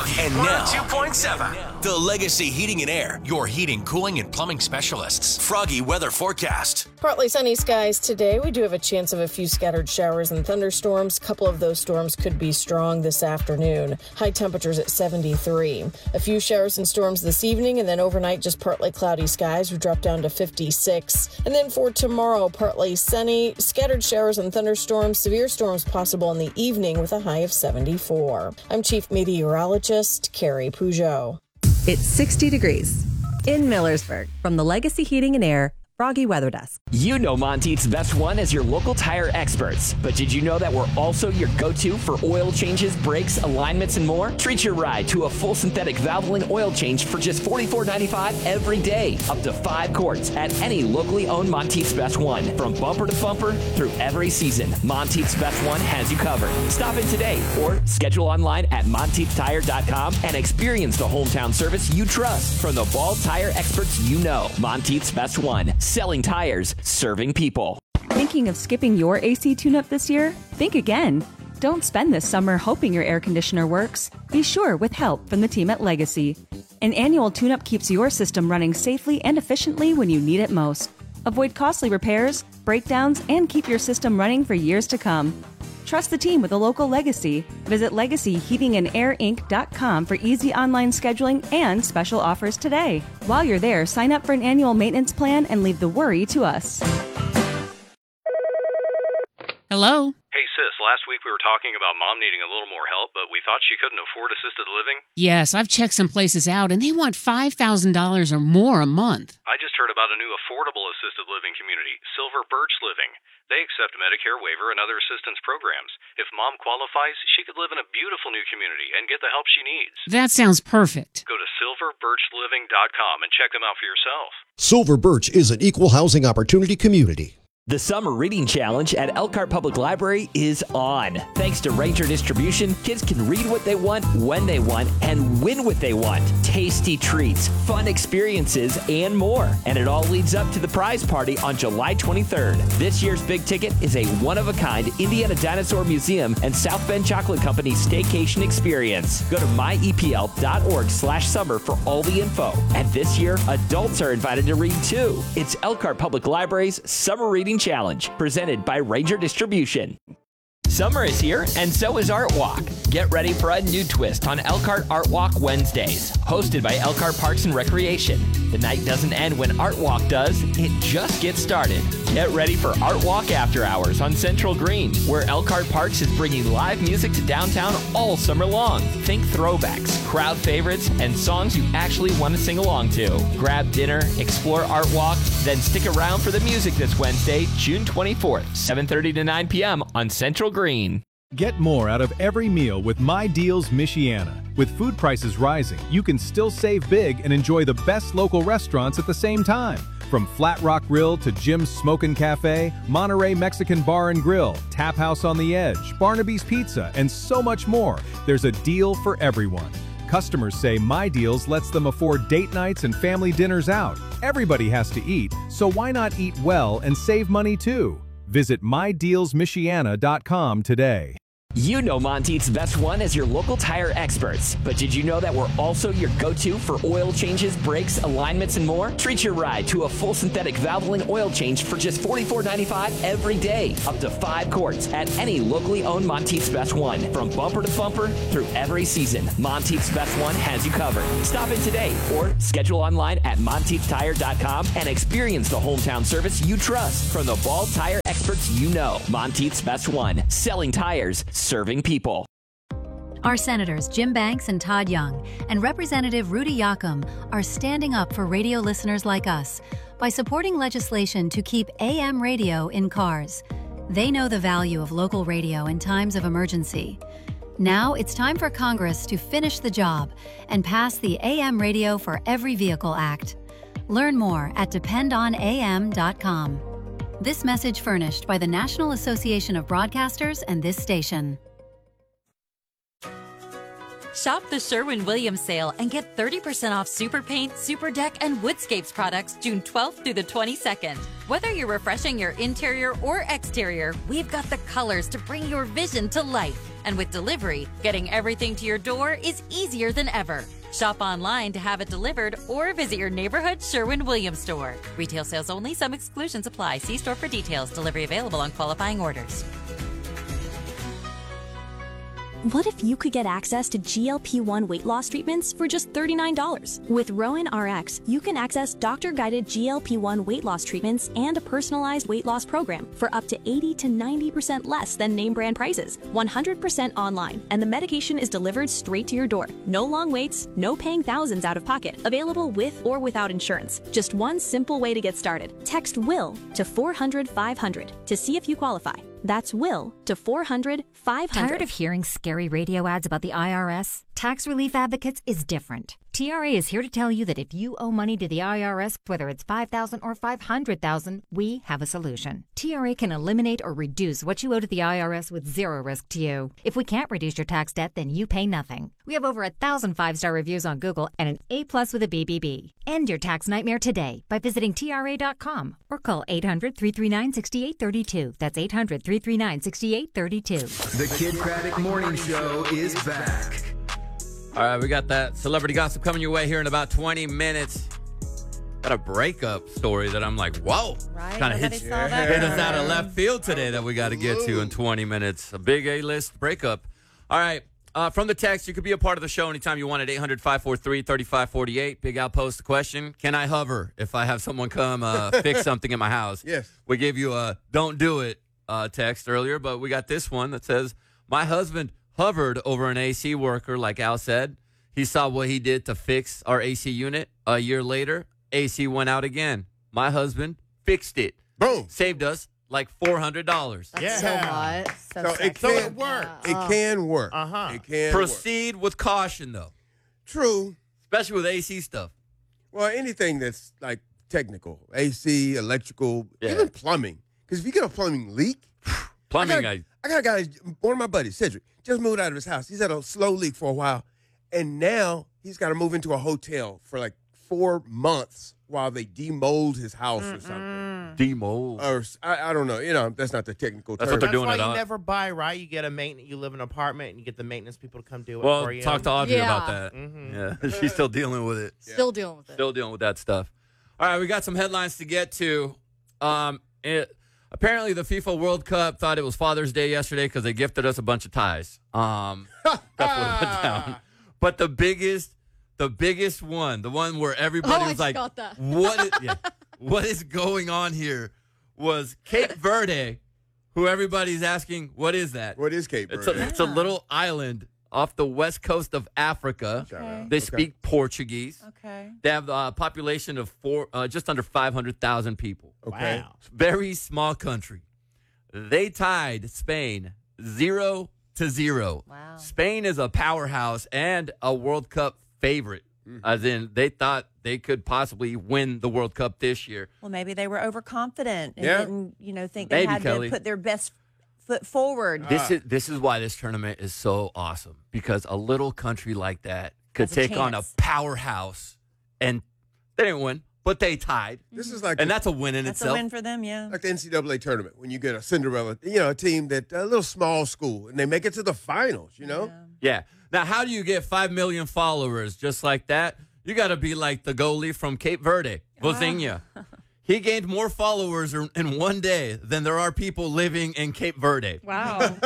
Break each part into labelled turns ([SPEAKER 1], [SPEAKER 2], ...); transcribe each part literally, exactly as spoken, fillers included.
[SPEAKER 1] Froggy
[SPEAKER 2] And
[SPEAKER 1] one
[SPEAKER 2] now,
[SPEAKER 1] oh two point seven.
[SPEAKER 2] The Legacy Heating and Air, your heating, cooling, and plumbing specialists. Froggy weather forecast.
[SPEAKER 3] Partly sunny skies today. We do have a chance of a few scattered showers and thunderstorms. A couple of those storms could be strong this afternoon. High temperatures at seventy-three. A few showers and storms this evening, and then overnight just partly cloudy skies. We drop down to fifty-six. And then for tomorrow, partly sunny, scattered showers and thunderstorms. Severe storms possible in the evening with a high of seventy-four. I'm Chief Meteorologist Carrie Peugeot.
[SPEAKER 4] It's sixty degrees in Millersburg. From the Legacy Heating and Air Froggy Weather Desk.
[SPEAKER 5] You know Monteith's Best One as your local tire experts. But did you know that we're also your go-to for oil changes, brakes, alignments, and more? Treat your ride to a full synthetic Valvoline oil change for just forty-four ninety-five every day. Up to five quarts at any locally owned Monteith's Best One. From bumper to bumper through every season, Monteith's Best One has you covered. Stop in today or schedule online at monteith tire dot com and experience the hometown service you trust from the bald tire experts you know. Monteith's Best One. Selling tires, serving people.
[SPEAKER 4] Thinking of skipping your A C tune-up this year? Think again. Don't spend this summer hoping your air conditioner works. Be sure with help from the team at Legacy. An annual tune-up keeps your system running safely and efficiently when you need it most. Avoid costly repairs, breakdowns, and keep your system running for years to come. Trust the team with a local Legacy. Visit legacy heating and air inc dot com for easy online scheduling and special offers today. While you're there, sign up for an annual maintenance plan and leave the worry to us.
[SPEAKER 6] Hello?
[SPEAKER 7] Hey, sis, last week we were talking about Mom needing a little more help, but we thought she couldn't afford assisted living.
[SPEAKER 6] Yes, I've checked some places out, and they want five thousand dollars or more a month.
[SPEAKER 7] I just heard about a new affordable assisted living community, Silver Birch Living. They accept Medicare waiver and other assistance programs. If Mom qualifies, she could live in a beautiful new community and get the help she needs.
[SPEAKER 6] That sounds perfect.
[SPEAKER 7] Go to silver birch living dot com and check them out for yourself.
[SPEAKER 8] Silver Birch is an equal housing opportunity community.
[SPEAKER 5] The Summer Reading Challenge at Elkhart Public Library is on. Thanks to Ranger Distribution, kids can read what they want, when they want, and win what they want. Tasty treats, fun experiences, and more. And it all leads up to the prize party on July twenty-third. This year's big ticket is a one-of-a-kind Indiana Dinosaur Museum and South Bend Chocolate Company staycation experience. Go to my e p l dot org slash summer for all the info. And this year, adults are invited to read too. It's Elkhart Public Library's Summer Reading Challenge, presented by Ranger Distribution. Summer is here, and so is Art Walk. Get ready for a new twist on Elkhart Art Walk Wednesdays, hosted by Elkhart Parks and Recreation. The night doesn't end when Art Walk does, it just gets started. Get ready for Art Walk After Hours on Central Green, where Elkhart Parks is bringing live music to downtown all summer long. Think throwbacks, crowd favorites, and songs you actually want to sing along to. Grab dinner, explore Art Walk, then stick around for the music this Wednesday, June twenty-fourth, seven thirty to nine p.m. on Central Green.
[SPEAKER 9] Get more out of every meal with My Deals Michiana. With food prices rising, you can still save big and enjoy the best local restaurants at the same time. From Flat Rock Grill to Jim's Smokin' Cafe, Monterey Mexican Bar and Grill, Tap House on the Edge, Barnaby's Pizza, and so much more, there's a deal for everyone. Customers say My Deals lets them afford date nights and family dinners out. Everybody has to eat, so why not eat well and save money too? Visit my deals michiana dot com today.
[SPEAKER 5] You know Monteith's Best One as your local tire experts. But did you know that we're also your go-to for oil changes, brakes, alignments, and more? Treat your ride to a full synthetic Valvoline oil change for just forty-four ninety-five every day. Up to five quarts at any locally owned Monteith's Best One. From bumper to bumper through every season, Monteith's Best One has you covered. Stop in today or schedule online at monteith tire dot com and experience the hometown service you trust from the bald tire experts you know. Monteith's Best One. Selling tires, serving people.
[SPEAKER 10] Our senators Jim Banks and Todd Young and Representative Rudy Yakum are standing up for radio listeners like us by supporting legislation to keep A M radio in cars. They know the value of local radio in times of emergency. Now it's time for Congress to finish the job and pass the A M Radio for Every Vehicle Act. Learn more at depend on a m dot com. This message furnished by the National Association of Broadcasters and this station.
[SPEAKER 11] Shop the Sherwin-Williams sale and get thirty percent off Super Paint, Super Deck, and Woodscapes products June twelfth through the twenty-second. Whether you're refreshing your interior or exterior, we've got the colors to bring your vision to life. And with delivery, getting everything to your door is easier than ever. Shop online to have it delivered or visit your neighborhood Sherwin-Williams store. Retail sales only. Some exclusions apply. See store for details. Delivery available on qualifying orders.
[SPEAKER 1] What if you could get access to G L P one weight loss treatments for just thirty-nine dollars? With Rowan R X, you can access doctor-guided G L P one weight loss treatments and a personalized weight loss program for up to eighty to ninety percent less than name brand prices, one hundred percent online, and the medication is delivered straight to your door. No long waits, no paying thousands out of pocket. Available with or without insurance. Just one simple way to get started. Text WILL to four hundred five hundred to see if you qualify. That's WILL to four hundred five hundred.
[SPEAKER 12] Tired of hearing scary radio ads about the I R S? Tax Relief Advocates is different. T R A is here to tell you that if you owe money to the I R S, whether it's five thousand dollars or five hundred thousand dollars, we have a solution. T R A can eliminate or reduce what you owe to the I R S with zero risk to you. If we can't reduce your tax debt, then you pay nothing. We have over a thousand five-star reviews on Google and an A plus with a B B B. End your tax nightmare today by visiting T R A dot com or call eight hundred, three three nine, six eight three two. That's eight hundred, three three nine, six eight three two.
[SPEAKER 13] The Kid Craddock Morning Show is back.
[SPEAKER 14] All right, we got that celebrity gossip coming your way here in about twenty minutes. Got a breakup story that I'm like, whoa.
[SPEAKER 15] Right?
[SPEAKER 14] Kind of hit, hit us out of left field today that we got to get to in twenty minutes. A big A-list breakup. All right. Uh, from the text, you could be a part of the show anytime you want at eight hundred, five four three, three five four eight. Big Al posed the question, can I hover if I have someone come uh, fix something in my house?
[SPEAKER 16] Yes.
[SPEAKER 14] We gave you a don't do it uh, text earlier, but we got this one that says, my husband hovered over an A C worker, like Al said. He saw what he did to fix our A C unit. A year later, A C went out again. My husband fixed it.
[SPEAKER 16] Boom.
[SPEAKER 14] Saved us like four hundred dollars.
[SPEAKER 15] That's
[SPEAKER 16] Yeah.
[SPEAKER 15] so hot. So,
[SPEAKER 16] So it
[SPEAKER 15] sexy.
[SPEAKER 16] can
[SPEAKER 15] work.
[SPEAKER 16] It can work.
[SPEAKER 15] Uh-huh.
[SPEAKER 16] It can
[SPEAKER 14] Proceed with caution, though.
[SPEAKER 16] True.
[SPEAKER 14] Especially with A C stuff.
[SPEAKER 16] Well, anything that's like technical, A C, electrical,
[SPEAKER 14] Yeah.
[SPEAKER 16] even plumbing. Because if you get a plumbing leak,
[SPEAKER 14] Plumbing,
[SPEAKER 16] I got,
[SPEAKER 14] I,
[SPEAKER 16] I got a guy, one of my buddies, Cedric, just moved out of his house. He's had a slow leak for a while, and now he's got to move into a hotel for like four months while they demold his house or something.
[SPEAKER 14] Demold.
[SPEAKER 16] Or s- I, I don't know. You know, that's not the technical
[SPEAKER 14] That's
[SPEAKER 16] term.
[SPEAKER 14] what they're
[SPEAKER 15] That's
[SPEAKER 14] doing
[SPEAKER 15] why
[SPEAKER 14] it
[SPEAKER 15] you
[SPEAKER 14] on.
[SPEAKER 15] never buy, right? You get a maintenance. You live in an apartment, and you get the maintenance people to come do it
[SPEAKER 14] Well,
[SPEAKER 15] for you.
[SPEAKER 14] talk to Audrey
[SPEAKER 17] Yeah.
[SPEAKER 14] about that.
[SPEAKER 15] Mhm.
[SPEAKER 14] Yeah, she's still dealing with it.
[SPEAKER 17] Still dealing with it.
[SPEAKER 14] Still dealing with that stuff. All right, we got some headlines to get to. Um, it, apparently, the FIFA World Cup thought it was Father's Day yesterday because they gifted us a bunch of ties. Um, that's what it went down. But the biggest, the biggest one, the one where everybody
[SPEAKER 17] Oh, I
[SPEAKER 14] was
[SPEAKER 17] just
[SPEAKER 14] like,
[SPEAKER 17] got that.
[SPEAKER 14] "What? Is, yeah, what is going on here?" Was Cape Verde, who everybody's asking, "What is that?"
[SPEAKER 16] What is Cape
[SPEAKER 14] It's
[SPEAKER 16] Verde?
[SPEAKER 14] a, it's a little island off the west coast of Africa.
[SPEAKER 16] Okay.
[SPEAKER 14] They
[SPEAKER 16] Okay.
[SPEAKER 14] speak Portuguese.
[SPEAKER 17] Okay.
[SPEAKER 14] They have a population of four, uh, just under five hundred thousand people.
[SPEAKER 16] Okay.
[SPEAKER 15] Wow.
[SPEAKER 14] Very small country. They tied Spain zero to zero.
[SPEAKER 17] Wow.
[SPEAKER 14] Spain is a powerhouse and a World Cup favorite, as in they thought they could possibly win the World Cup this year.
[SPEAKER 18] Well, maybe they were overconfident and
[SPEAKER 14] Yeah.
[SPEAKER 18] didn't, you know, think they
[SPEAKER 14] Maybe,
[SPEAKER 18] had
[SPEAKER 14] Kelly.
[SPEAKER 18] to put their best foot forward.
[SPEAKER 14] This is this is why this tournament is so awesome, because a little country like that could
[SPEAKER 18] Has a
[SPEAKER 14] take on a
[SPEAKER 18] chance.
[SPEAKER 14] powerhouse, and they didn't win, but they tied.
[SPEAKER 16] This is like
[SPEAKER 14] and
[SPEAKER 16] the-
[SPEAKER 14] that's a win in
[SPEAKER 18] That's a
[SPEAKER 14] itself.
[SPEAKER 18] win for them, yeah.
[SPEAKER 16] like the N C double A tournament when you get a Cinderella, you know, a team that a little small school and they make it to the finals. You know,
[SPEAKER 14] Yeah. Now, how do you get five million followers just like that? You got to be like the goalie from Cape Verde, Vozinha. He gained more followers in in one day than there are people living in Cape Verde.
[SPEAKER 17] Wow.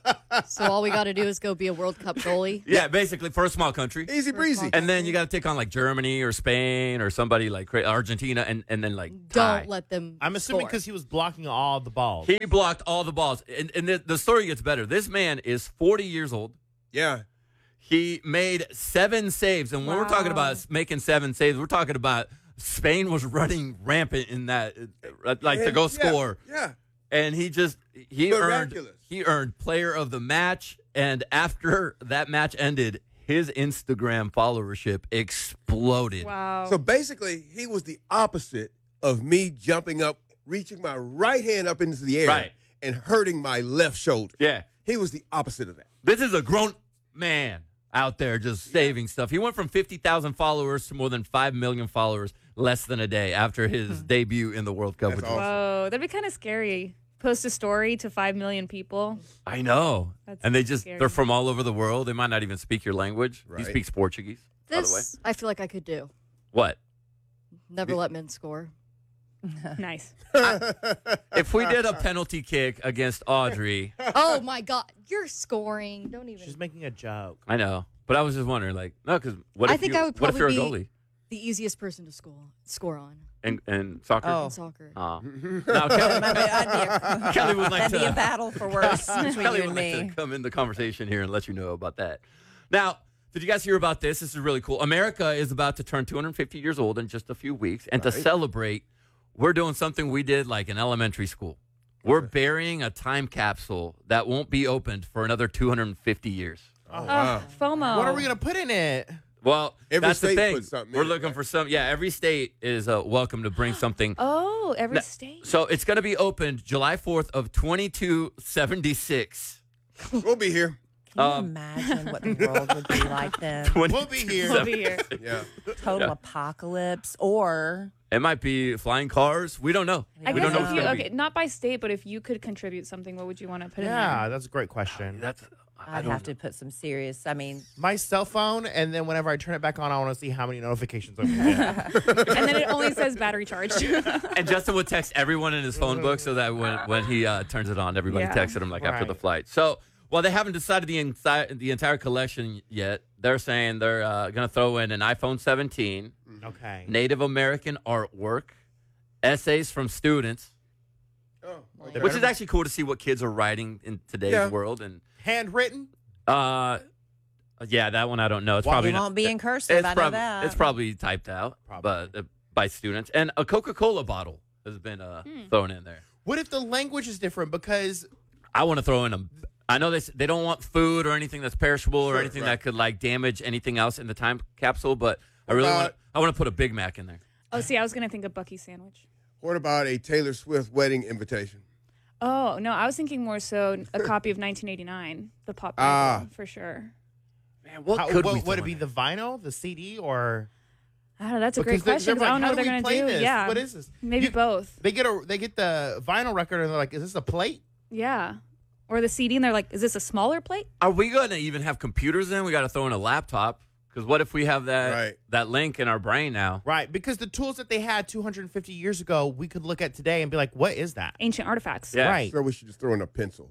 [SPEAKER 17] So all we got to do is go be a World Cup goalie.
[SPEAKER 14] Yeah, basically for a small country.
[SPEAKER 16] easy breezy.
[SPEAKER 14] And then you got to take on like Germany or Spain or somebody like cra- Argentina and, and then like tie.
[SPEAKER 17] Don't let them.
[SPEAKER 15] I'm assuming
[SPEAKER 17] score.
[SPEAKER 15] because he was blocking all the balls.
[SPEAKER 14] He blocked all the balls. And, and the, the story gets better. This man is forty years old.
[SPEAKER 16] Yeah.
[SPEAKER 14] He made seven saves. And when we're talking about making seven saves, we're talking about Spain was running rampant in that, uh, like to go
[SPEAKER 16] Yeah,
[SPEAKER 14] score.
[SPEAKER 16] Yeah.
[SPEAKER 14] And he just, he earned,
[SPEAKER 16] Miraculous.
[SPEAKER 14] he earned player of the match. And after that match ended, his Instagram followership exploded.
[SPEAKER 17] Wow.
[SPEAKER 16] So basically, he was the opposite of me jumping up, reaching my right hand up into the air,
[SPEAKER 14] Right.
[SPEAKER 16] and hurting my left shoulder.
[SPEAKER 14] Yeah.
[SPEAKER 16] He was the opposite of that.
[SPEAKER 14] This is a grown man out there just saving stuff. He went from fifty thousand followers to more than five million followers less than a day after his debut in the World Cup.
[SPEAKER 16] That's
[SPEAKER 14] Which
[SPEAKER 16] awesome.
[SPEAKER 14] was
[SPEAKER 17] Whoa, that'd be kind of scary.
[SPEAKER 19] post a story to five million people.
[SPEAKER 14] I know.
[SPEAKER 19] That's
[SPEAKER 14] and they just,
[SPEAKER 19] scary.
[SPEAKER 14] they're from all over the world. They might not even speak your language. He
[SPEAKER 16] Right.
[SPEAKER 14] speaks Portuguese, by the way.
[SPEAKER 17] This I feel like I could do.
[SPEAKER 14] What?
[SPEAKER 17] Never let men score.
[SPEAKER 19] Nice.
[SPEAKER 14] If we did a penalty kick against Audrey,
[SPEAKER 17] Oh my God, you're scoring. Don't even.
[SPEAKER 15] She's making a joke.
[SPEAKER 14] I know. But I was just wondering, like, no, because what
[SPEAKER 17] I
[SPEAKER 14] if
[SPEAKER 17] think
[SPEAKER 14] you,
[SPEAKER 17] I would
[SPEAKER 14] what if you're a
[SPEAKER 17] probably
[SPEAKER 14] goalie?
[SPEAKER 17] the easiest person to score score on.
[SPEAKER 14] And, and soccer?
[SPEAKER 18] Oh.
[SPEAKER 17] In soccer.
[SPEAKER 14] Oh. Now, Kelly,
[SPEAKER 18] I'd be a,
[SPEAKER 14] Kelly would like
[SPEAKER 18] that'd
[SPEAKER 14] to
[SPEAKER 18] be a battle for words between
[SPEAKER 14] Kelly
[SPEAKER 18] you
[SPEAKER 14] would
[SPEAKER 18] and
[SPEAKER 14] like
[SPEAKER 18] me.
[SPEAKER 14] to come in the conversation here and let you know about that. Now, did you guys hear about this? This is really cool. America is about to turn two hundred fifty years old in just a few weeks. And
[SPEAKER 16] Right.
[SPEAKER 14] to celebrate, we're doing something we did like in elementary school. We're burying a time capsule that won't be opened for another two hundred fifty years.
[SPEAKER 15] Oh,
[SPEAKER 16] wow.
[SPEAKER 19] FOMO.
[SPEAKER 15] What are we going to put in it?
[SPEAKER 14] Well,
[SPEAKER 16] Every
[SPEAKER 14] that's the
[SPEAKER 16] state
[SPEAKER 14] thing.
[SPEAKER 16] puts something
[SPEAKER 14] We're
[SPEAKER 16] in it,
[SPEAKER 14] looking for some. Yeah, every state is uh, welcome to bring something.
[SPEAKER 19] Oh, every
[SPEAKER 14] Now-
[SPEAKER 19] state.
[SPEAKER 14] So it's going to be opened July fourth of twenty-two seventy-six.
[SPEAKER 16] We'll be here.
[SPEAKER 18] Can you
[SPEAKER 14] Um,
[SPEAKER 18] imagine what the world would be like then?
[SPEAKER 15] We'll be here.
[SPEAKER 19] We'll be here.
[SPEAKER 16] Yeah.
[SPEAKER 18] Total
[SPEAKER 14] Yeah.
[SPEAKER 18] apocalypse, or
[SPEAKER 14] It might be flying cars. We don't know.
[SPEAKER 19] I
[SPEAKER 14] we
[SPEAKER 19] guess
[SPEAKER 14] don't know
[SPEAKER 19] if
[SPEAKER 14] what's
[SPEAKER 19] you
[SPEAKER 14] gonna
[SPEAKER 19] okay,
[SPEAKER 14] be.
[SPEAKER 19] not by state, but if you could contribute something, what would you want to put
[SPEAKER 15] Yeah,
[SPEAKER 19] in
[SPEAKER 15] that's a great question.
[SPEAKER 14] That's I
[SPEAKER 18] I'd
[SPEAKER 14] don't
[SPEAKER 18] have to put some serious. I mean,
[SPEAKER 15] My cell phone, and then whenever I turn it back on, I want to see how many notifications I'm going to get.
[SPEAKER 19] there? And then it only says battery charged.
[SPEAKER 14] And Justin would text everyone in his phone book so that when, when he uh, turns it on, everybody
[SPEAKER 19] Yeah.
[SPEAKER 14] texted him like after the
[SPEAKER 15] Right.
[SPEAKER 14] flight. So while they haven't decided the entire the entire collection yet, they're saying they're uh, going to throw in an iPhone seventeen,
[SPEAKER 15] Okay.
[SPEAKER 14] Native American artwork, essays from students,
[SPEAKER 16] Oh,
[SPEAKER 14] which is actually cool to see what kids are writing in today's
[SPEAKER 16] Yeah.
[SPEAKER 14] world. And
[SPEAKER 15] Handwritten?
[SPEAKER 14] uh, yeah, that one I don't know. It's
[SPEAKER 15] Well,
[SPEAKER 14] probably
[SPEAKER 18] it
[SPEAKER 14] not-
[SPEAKER 18] won't be in cursive.
[SPEAKER 14] It's
[SPEAKER 18] I know
[SPEAKER 14] probably
[SPEAKER 18] that.
[SPEAKER 14] it's probably typed out,
[SPEAKER 15] Probably.
[SPEAKER 14] but uh, by students, and a Coca-Cola bottle has been uh, thrown in there.
[SPEAKER 15] What if the language is different? Because
[SPEAKER 14] I want to throw in a. I know they s- they don't want food or anything that's perishable or
[SPEAKER 16] Sure,
[SPEAKER 14] anything
[SPEAKER 16] right.
[SPEAKER 14] that could like damage anything else in the time capsule, but I really want
[SPEAKER 16] about-
[SPEAKER 14] I want to put a Big Mac in there.
[SPEAKER 19] Oh, see, I was gonna think of Bucky sandwich.
[SPEAKER 16] What about a Taylor Swift wedding invitation?
[SPEAKER 19] Oh no, I was thinking more so a copy of nineteen eighty-nine, the pop
[SPEAKER 16] Ah.
[SPEAKER 19] album, for sure.
[SPEAKER 14] Man, what
[SPEAKER 15] how,
[SPEAKER 14] could
[SPEAKER 15] what,
[SPEAKER 14] we
[SPEAKER 15] would
[SPEAKER 14] throw
[SPEAKER 15] it
[SPEAKER 14] in
[SPEAKER 15] be,
[SPEAKER 14] there?
[SPEAKER 15] the vinyl, the C D, or
[SPEAKER 19] I don't know. That's a
[SPEAKER 15] Because
[SPEAKER 19] great
[SPEAKER 15] they're-
[SPEAKER 19] question. 'cause
[SPEAKER 15] they're
[SPEAKER 19] I don't
[SPEAKER 15] like,
[SPEAKER 19] know what
[SPEAKER 15] how
[SPEAKER 19] they're
[SPEAKER 15] do we
[SPEAKER 19] gonna
[SPEAKER 15] play
[SPEAKER 19] do.
[SPEAKER 15] this?
[SPEAKER 19] Yeah,
[SPEAKER 15] What is this?
[SPEAKER 19] Maybe
[SPEAKER 15] You-
[SPEAKER 19] both.
[SPEAKER 15] they get a they get the vinyl record and they're like, "Is this a plate?"
[SPEAKER 19] Yeah, or the C D, and they're like, "Is this a smaller plate?"
[SPEAKER 14] Are we going to even have computers in? We got to throw in a laptop because what if we have that
[SPEAKER 16] Right.
[SPEAKER 14] that link in our brain now?
[SPEAKER 15] Right, because the tools that they had two hundred fifty years ago, we could look at today and be like, "What is that?"
[SPEAKER 19] Ancient artifacts.
[SPEAKER 14] Yeah.
[SPEAKER 15] Right.
[SPEAKER 16] So we should just throw in a pencil.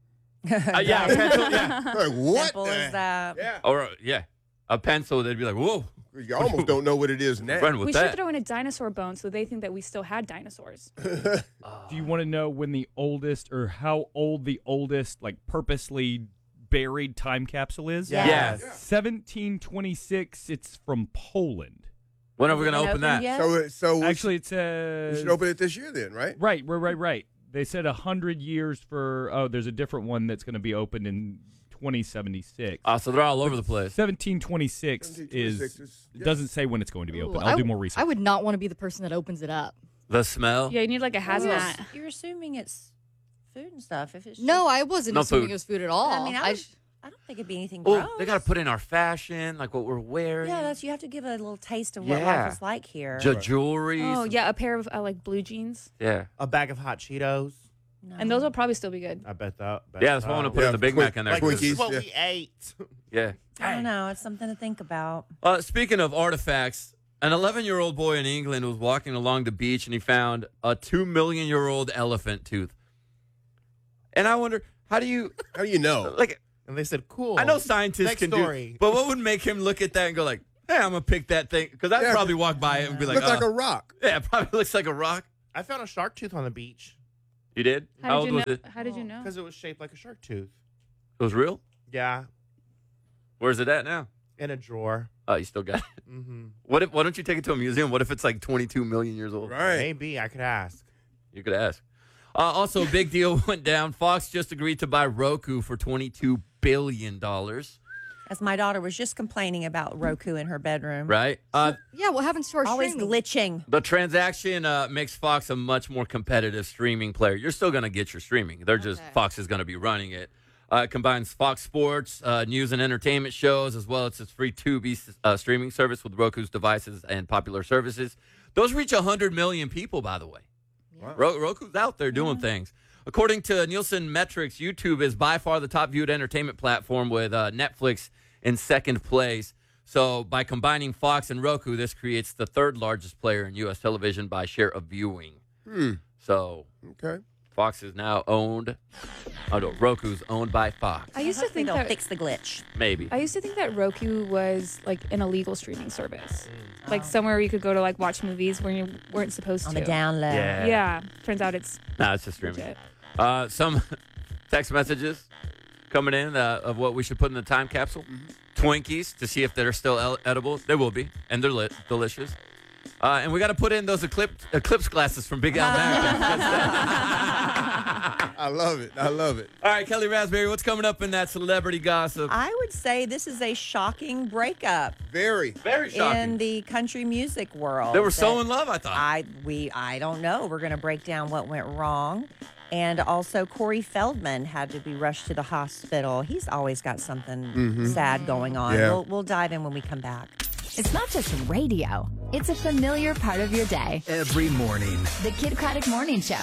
[SPEAKER 14] Uh, yeah, a pencil, yeah,
[SPEAKER 16] Like, what?
[SPEAKER 18] simple
[SPEAKER 16] the-
[SPEAKER 18] as that.
[SPEAKER 16] Yeah.
[SPEAKER 14] or uh, yeah, a pencil. They'd be like, "Whoa,
[SPEAKER 16] You almost don't know what it is now.
[SPEAKER 14] run with
[SPEAKER 19] We
[SPEAKER 14] that."
[SPEAKER 19] should throw in a dinosaur bone so they think that we still had dinosaurs.
[SPEAKER 20] Do you want to know when the oldest or how old the oldest, like purposely buried time capsule is?
[SPEAKER 15] Yeah.
[SPEAKER 14] Yeah.
[SPEAKER 20] seventeen twenty-six. It's from Poland.
[SPEAKER 14] When are we going to
[SPEAKER 18] Been
[SPEAKER 14] open
[SPEAKER 18] opened
[SPEAKER 14] that?
[SPEAKER 18] yet?
[SPEAKER 16] So, it- so we,
[SPEAKER 20] Actually, it
[SPEAKER 16] we
[SPEAKER 20] says
[SPEAKER 16] should open it this year then, right?
[SPEAKER 20] Right, right, right, right. They said a hundred years for. Oh, there's a different one that's going to be opened in twenty seventy-six.
[SPEAKER 14] Oh, so they're all over the place.
[SPEAKER 20] seventeen twenty-six
[SPEAKER 16] seventeen
[SPEAKER 20] is.
[SPEAKER 16] twenty-six is-
[SPEAKER 20] It
[SPEAKER 16] yeah.
[SPEAKER 20] doesn't say when it's going to be
[SPEAKER 17] Ooh,
[SPEAKER 20] open.
[SPEAKER 17] I
[SPEAKER 20] I'll do
[SPEAKER 17] w-
[SPEAKER 20] more research.
[SPEAKER 17] I would not want to be the person that opens it up.
[SPEAKER 14] The smell.
[SPEAKER 19] Yeah, you need like a hazmat.
[SPEAKER 18] You're assuming it's food and stuff. If it's
[SPEAKER 17] No, I wasn't
[SPEAKER 14] No
[SPEAKER 17] assuming
[SPEAKER 14] food.
[SPEAKER 17] it was food at all.
[SPEAKER 18] I mean, I,
[SPEAKER 17] I
[SPEAKER 18] was, I don't think it'd be anything
[SPEAKER 14] Oh,
[SPEAKER 18] gross.
[SPEAKER 14] they got to put in our fashion, like what we're wearing.
[SPEAKER 18] Yeah, that's you have to give a little taste of what
[SPEAKER 14] Yeah.
[SPEAKER 18] life is like here.
[SPEAKER 14] J- jewelry.
[SPEAKER 19] Oh yeah, a pair of uh, like blue jeans,
[SPEAKER 14] Yeah.
[SPEAKER 15] A bag of hot Cheetos.
[SPEAKER 18] No.
[SPEAKER 19] and those will probably still be good.
[SPEAKER 15] I bet that. Bet
[SPEAKER 14] Yeah, that's why I want to put
[SPEAKER 16] Yeah,
[SPEAKER 14] the Big
[SPEAKER 16] quick-
[SPEAKER 14] Mac in there.
[SPEAKER 15] Like, this is
[SPEAKER 16] Twinkies,
[SPEAKER 15] what
[SPEAKER 16] yeah.
[SPEAKER 15] we ate.
[SPEAKER 14] Yeah.
[SPEAKER 18] I don't know. It's something to think about.
[SPEAKER 14] Uh, speaking of artifacts, an eleven-year-old boy in England was walking along the beach and he found a two million year old elephant tooth. And I wonder, how do you,
[SPEAKER 16] How do you know?
[SPEAKER 14] like,
[SPEAKER 15] And they said, "Cool."
[SPEAKER 14] I know scientists
[SPEAKER 15] Next
[SPEAKER 14] can
[SPEAKER 15] story.
[SPEAKER 14] do, but what would make him look at that and go like, "Hey, I'm gonna pick that thing," because I'd
[SPEAKER 16] Yeah.
[SPEAKER 14] probably walk by it and be like,
[SPEAKER 16] Looks like
[SPEAKER 14] "Oh,
[SPEAKER 16] a rock.
[SPEAKER 14] yeah, it probably looks like a rock."
[SPEAKER 15] I found a shark tooth on the beach
[SPEAKER 14] You did?
[SPEAKER 19] How,
[SPEAKER 14] old
[SPEAKER 19] did you
[SPEAKER 14] was
[SPEAKER 19] know?
[SPEAKER 14] it?
[SPEAKER 19] How did you know?
[SPEAKER 15] because it was shaped like a shark tooth.
[SPEAKER 14] It was real.
[SPEAKER 15] Yeah,
[SPEAKER 14] Where's it at now?
[SPEAKER 15] in a drawer.
[SPEAKER 14] Oh, you still got it.
[SPEAKER 15] Mm-hmm.
[SPEAKER 14] What if? Why don't you take it to a museum? What if it's like twenty-two million years old?
[SPEAKER 16] Right.
[SPEAKER 15] Maybe I could ask.
[SPEAKER 14] You could ask. Uh, also, a big deal went down. Fox just agreed to buy Roku for twenty-two billion dollars.
[SPEAKER 18] As my daughter was just complaining about Roku in her bedroom.
[SPEAKER 14] Right? Uh,
[SPEAKER 17] yeah, what happens to our
[SPEAKER 18] Always
[SPEAKER 17] streaming?
[SPEAKER 18] glitching.
[SPEAKER 14] the transaction uh, makes Fox a much more competitive streaming player. You're still going to get your streaming. They're just,
[SPEAKER 17] Okay.
[SPEAKER 14] Fox is going to be running it. Uh, it combines Fox Sports, uh, news and entertainment shows, as well as its free Tubi uh, streaming service with Roku's devices and popular services. Those reach one hundred million people, by the way. Ro- Roku's out there doing things. According to Nielsen metrics, YouTube is by far the top viewed entertainment platform with uh, Netflix in second place. So by combining Fox and Roku, this creates the third largest player in U S television by share of viewing.
[SPEAKER 16] Hmm.
[SPEAKER 14] So
[SPEAKER 16] okay.
[SPEAKER 14] Fox is now owned. Oh, no, Roku's owned by Fox.
[SPEAKER 19] I used to think
[SPEAKER 18] they'll
[SPEAKER 19] that
[SPEAKER 18] fix the glitch.
[SPEAKER 14] Maybe.
[SPEAKER 19] I used to think that Roku was like an illegal streaming service,
[SPEAKER 18] Mm.
[SPEAKER 19] like
[SPEAKER 18] Oh.
[SPEAKER 19] somewhere where you could go to like watch movies where you weren't supposed
[SPEAKER 18] On
[SPEAKER 19] to.
[SPEAKER 18] the down low.
[SPEAKER 14] Yeah.
[SPEAKER 19] Yeah. Turns out it's
[SPEAKER 14] No, it's just streaming.
[SPEAKER 19] legit.
[SPEAKER 14] Uh, some text messages coming in uh, of what we should put in the time capsule. Twinkies to see if they're still el- edible. They will be, and they're lit, delicious. Uh, and we got to put in those eclipse, eclipse glasses from Big Al America.
[SPEAKER 16] I love it. I love it.
[SPEAKER 14] All right, Kelly Raspberry, what's coming up in that celebrity gossip?
[SPEAKER 18] I would say this is a shocking breakup.
[SPEAKER 16] Very.
[SPEAKER 14] Very shocking.
[SPEAKER 18] In the country music world.
[SPEAKER 14] They were so
[SPEAKER 18] that
[SPEAKER 14] in love, I thought.
[SPEAKER 18] I we I don't know. We're going to break down what went wrong. And also, Corey Feldman had to be rushed to the hospital. He's always got something
[SPEAKER 12] Mhm.
[SPEAKER 18] sad going on.
[SPEAKER 12] Yeah.
[SPEAKER 18] We'll, we'll dive in when we come back.
[SPEAKER 12] It's not just radio, it's a familiar part of your day.
[SPEAKER 13] Every morning.
[SPEAKER 12] The Kid Craddock Morning Show.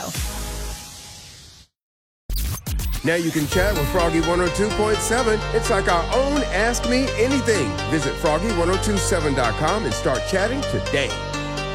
[SPEAKER 16] Now you can chat with Froggy one oh two point seven. It's like our own Ask Me Anything. Visit froggy ten twenty-seven dot com and start chatting today.